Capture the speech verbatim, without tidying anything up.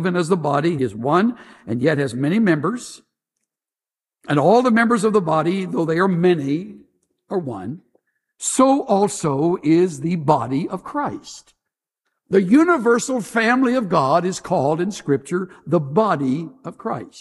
Even as the body is one and yet has many members, and all the members of the body, though they are many, are one, so also is the body of Christ. The universal family of God is called in Scripture the body of Christ.